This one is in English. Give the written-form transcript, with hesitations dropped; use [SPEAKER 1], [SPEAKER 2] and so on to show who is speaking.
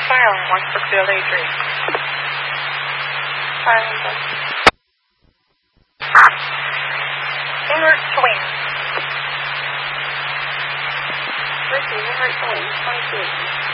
[SPEAKER 1] Fire on 1 for Clear Lake 3. Fire on 1. Inward swing. Ricky, inward swing, 22.